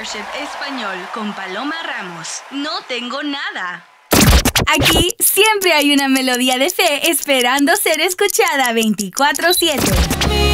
Leadership Español con Paloma Ramos. No tengo nada. Aquí siempre hay una melodía de fe esperando ser escuchada 24/7.